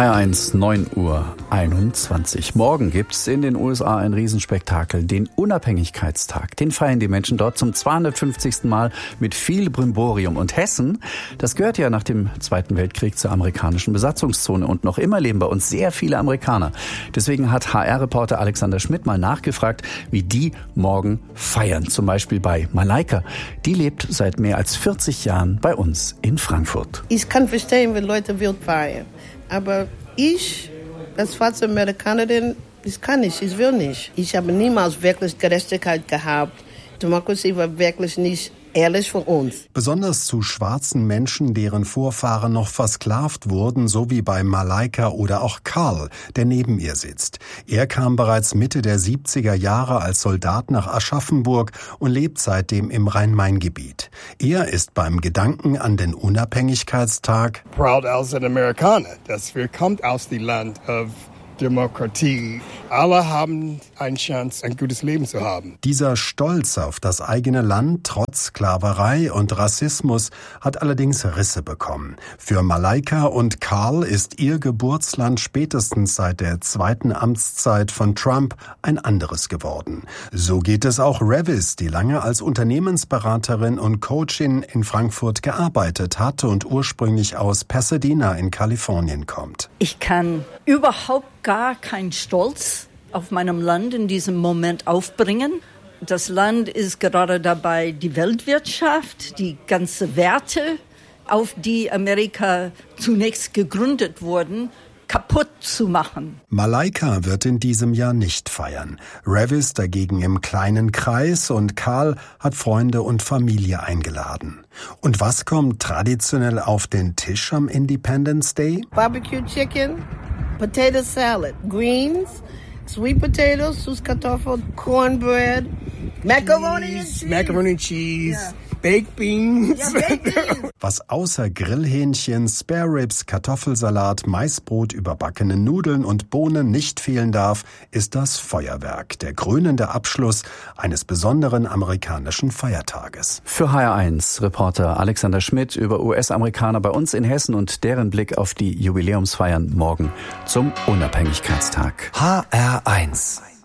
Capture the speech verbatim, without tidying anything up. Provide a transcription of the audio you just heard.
H R eins, neun Uhr einundzwanzig. Morgen gibt's in den U S A ein Riesenspektakel, den Unabhängigkeitstag. Den feiern die Menschen dort zum zweihundertfünfzigsten Mal mit viel Brimborium. Und Hessen, das gehört ja nach dem Zweiten Weltkrieg zur amerikanischen Besatzungszone. Und noch immer leben bei uns sehr viele Amerikaner. Deswegen hat H R-Reporter Alexander Schmidt mal nachgefragt, wie die morgen feiern. Zum Beispiel bei Malaika. Die lebt seit mehr als vierzig Jahren bei uns in Frankfurt. Ich kann verstehen, wenn Leute wild feiern. Aber ich, als schwarze Amerikanerin, das kann ich, ich will nicht. Ich habe niemals wirklich Gerechtigkeit gehabt. Demokratie war wirklich nicht ehrlich für uns. Besonders zu schwarzen Menschen, deren Vorfahren noch versklavt wurden, so wie bei Malaika oder auch Carl, der neben ihr sitzt. Er kam bereits Mitte der siebziger Jahre als Soldat nach Aschaffenburg und lebt seitdem im Rhein-Main-Gebiet. Er ist beim Gedanken an den Unabhängigkeitstag proud als ein Amerikaner, dass wir kommt aus dem Land of Demokratie. Alle haben eine Chance, ein gutes Leben zu haben. Dieser Stolz auf das eigene Land trotz Sklaverei und Rassismus hat allerdings Risse bekommen. Für Malaika und Carl ist ihr Geburtsland spätestens seit der zweiten Amtszeit von Trump ein anderes geworden. So geht es auch Revis, die lange als Unternehmensberaterin und Coachin in Frankfurt gearbeitet hat und ursprünglich aus Pasadena in Kalifornien kommt. Ich kann überhaupt gar keinen Stolz auf meinem Land in diesem Moment aufbringen. Das Land ist gerade dabei, die Weltwirtschaft, die ganzen Werte, auf die Amerika zunächst gegründet wurden, kaputt zu machen. Malaika wird in diesem Jahr nicht feiern. Revis dagegen im kleinen Kreis und Carl hat Freunde und Familie eingeladen. Und was kommt traditionell auf den Tisch am Independence Day? Barbecue Chicken, Potato Salad, Greens, Sweet Potatoes, Süßkartoffeln, Cornbread, Macaroni and Cheese. Macaroni and Cheese. Yeah. Baked Beans. Ja, Baked Beans. Was außer Grillhähnchen, Spare Ribs, Kartoffelsalat, Maisbrot, überbackene Nudeln und Bohnen nicht fehlen darf, ist das Feuerwerk, der krönende Abschluss eines besonderen amerikanischen Feiertages. Für H R eins Reporter Alexander Schmidt über U S-Amerikaner bei uns in Hessen und deren Blick auf die Jubiläumsfeiern morgen zum Unabhängigkeitstag. H R eins